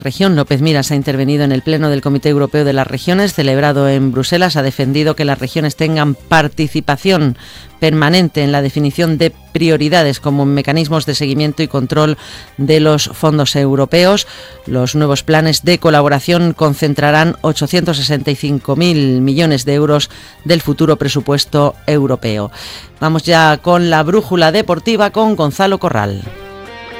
Región. López Miras ha intervenido en el Pleno del Comité Europeo de las Regiones, celebrado en Bruselas. Ha defendido que las regiones tengan participación permanente en la definición de prioridades como mecanismos de seguimiento y control de los fondos europeos. Los nuevos planes de colaboración concentrarán 865.000 millones de euros del futuro presupuesto europeo. Vamos ya con la brújula deportiva con Gonzalo Corral.